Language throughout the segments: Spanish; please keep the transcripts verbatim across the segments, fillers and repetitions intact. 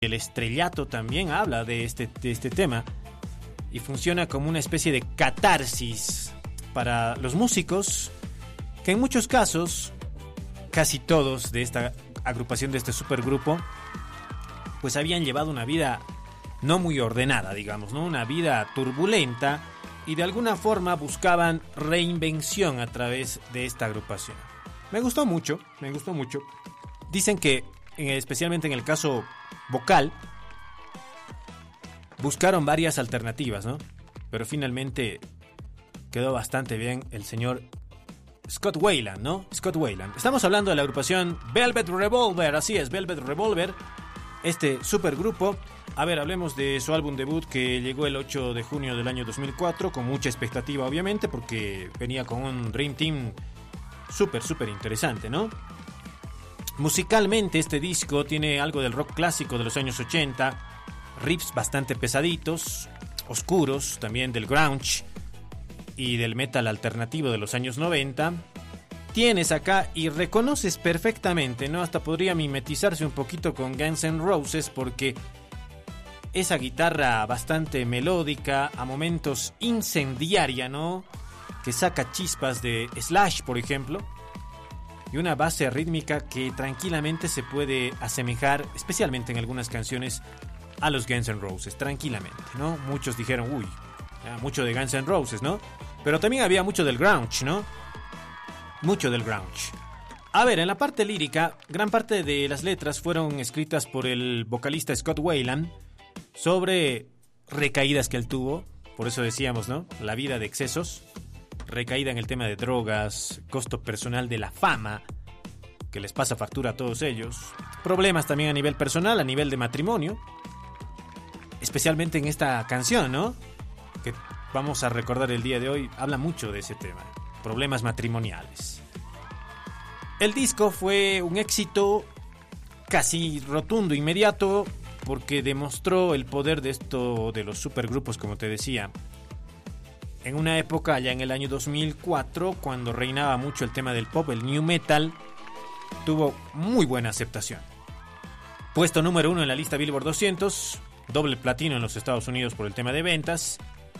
El estrellato también habla de este, de este tema y funciona como una especie de catarsis para los músicos que en muchos casos, casi todos de esta agrupación, de este supergrupo, pues habían llevado una vida no muy ordenada, digamos, ¿no? Una vida turbulenta, y de alguna forma buscaban reinvención a través de esta agrupación. Me gustó mucho, me gustó mucho. Dicen que, especialmente en el caso vocal, buscaron varias alternativas, ¿no? Pero finalmente quedó bastante bien el señor Scott Weiland, ¿no? Scott Weiland. Estamos hablando de la agrupación Velvet Revolver, así es, Velvet Revolver, este supergrupo. A ver, hablemos de su álbum debut que llegó el ocho de junio del año dos mil cuatro, con mucha expectativa obviamente, porque venía con un Dream Team súper, súper interesante, ¿no? Musicalmente este disco tiene algo del rock clásico de los años ochenta, riffs bastante pesaditos, oscuros, también del grunge y del metal alternativo de los años noventa. Tienes acá y reconoces perfectamente, ¿no? Hasta podría mimetizarse un poquito con Guns N' Roses, porque esa guitarra bastante melódica, a momentos incendiaria, ¿no? Que saca chispas de Slash, por ejemplo, y una base rítmica que tranquilamente se puede asemejar, especialmente en algunas canciones, a los Guns N' Roses, tranquilamente, ¿no? Muchos dijeron, uy, mucho de Guns N' Roses, ¿no? Pero también había mucho del grunge, ¿no? Mucho del grunge. A ver, en la parte lírica, gran parte de las letras fueron escritas por el vocalista Scott Weiland sobre recaídas que él tuvo, por eso decíamos, ¿no? La vida de excesos, recaída en el tema de drogas, costo personal de la fama, que les pasa factura a todos ellos, problemas también a nivel personal, a nivel de matrimonio, especialmente en esta canción, ¿no? Que vamos a recordar el día de hoy, habla mucho de ese tema, problemas matrimoniales. El disco fue un éxito casi rotundo, inmediato, porque demostró el poder de esto de los supergrupos, como te decía. En una época, allá en el año dos mil cuatro, cuando reinaba mucho el tema del pop, el new metal, tuvo muy buena aceptación. Puesto número uno en la lista Billboard doscientos, doble platino en los Estados Unidos por el tema de ventas.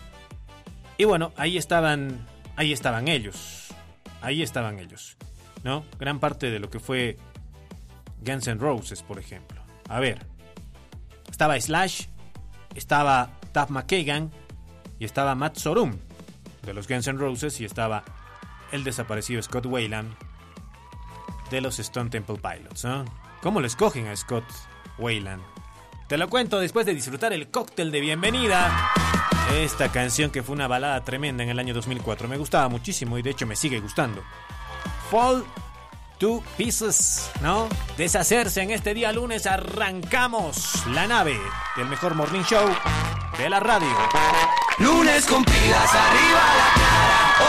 Y bueno, ahí estaban, ahí estaban ellos, ahí estaban ellos, ¿no? Gran parte de lo que fue Guns N' Roses, por ejemplo. A ver, estaba Slash, estaba Duff McKagan y estaba Matt Sorum de los Guns N' Roses, y estaba el desaparecido Scott Weiland de los Stone Temple Pilots, ¿no? ¿Cómo lo escogen a Scott Weiland? Te lo cuento después de disfrutar el cóctel de bienvenida. Esta canción que fue una balada tremenda en el año dos mil cuatro. Me gustaba muchísimo y de hecho me sigue gustando. Fall to Pieces, ¿no? Deshacerse en este día lunes. Arrancamos la nave del mejor morning show de la radio. Lunes con pilas arriba la cara.